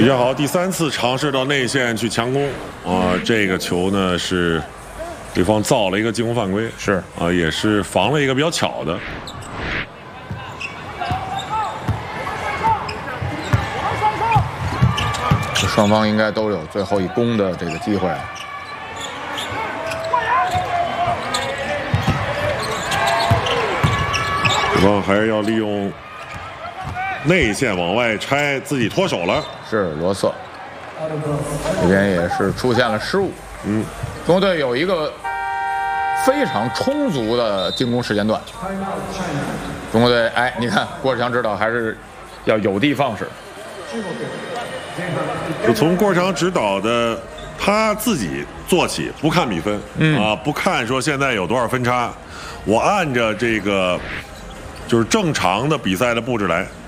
比较好，第3次尝试到内线去强攻啊，这个球呢是对方造了一个进攻犯规， 是啊，也是防了一个比较巧的。 双方应该都有最后一攻的这个机会。 对方还是要利用内线往外拆，自己脱手了。 是罗瑟，这边也是出现了失误。中国队有一个非常充足的进攻时间段。中国队，哎，你看郭士强指导还是要有的放矢。 就从郭士强指导的他自己做起，不看比分，不看说现在有多少分差，我按着这个就是正常的比赛的布置来。